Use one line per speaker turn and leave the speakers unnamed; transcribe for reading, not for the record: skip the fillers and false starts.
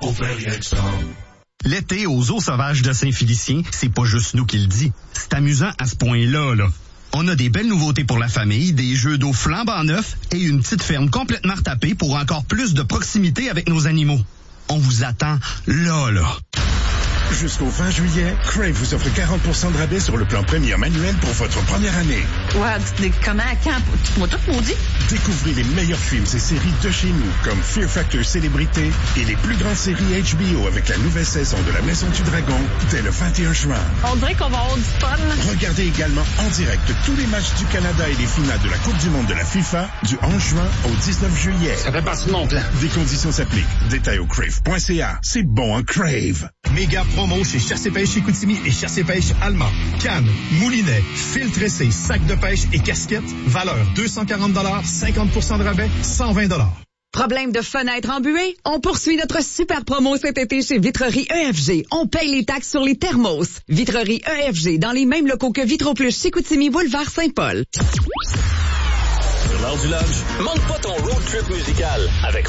au Prairie Extra.
L'été aux eaux sauvages de Saint-Félicien, c'est pas juste nous qui le dit. C'est amusant à ce point-là, là. On a des belles nouveautés pour la famille, des jeux d'eau flambant neufs et une petite ferme complètement retapée pour encore plus de proximité avec nos animaux. On vous attend là.
Jusqu'au 20 juillet, Crave vous offre 40% de rabais sur le plan Premium annuel pour votre première année.
Ouais, comment, quand? Tu m'as tout maudit?
Découvrez les meilleurs films et séries de chez nous, comme Fear Factor Célébrité et les plus grandes séries HBO avec la nouvelle saison de La Maison du Dragon dès le 21 juin.
On dirait qu'on va avoir du fun.
Regardez également en direct tous les matchs du Canada et les finales de la Coupe du monde de la FIFA du 11 juin au 19 juillet.
Ça fait partie de mon plan.
Des conditions s'appliquent. Détails au crave.ca. C'est bon, hein, Crave.
Méga promo chez Chasse et Pêche Chicoutimi et Chasse et Pêche Allemand. Cannes, moulinet, fil tressé, sac de pêche et casquette. Valeur 240 $, 50% de rabais, 120 $.
Problème de fenêtre embuée? On poursuit notre super promo cet été chez Vitrerie EFG. On paye les taxes sur les thermos. Vitrerie EFG, dans les mêmes locaux que Vitroplus Chicoutimi, boulevard Saint-Paul.
Sur l'heure du lunch, manque pas ton road trip musical avec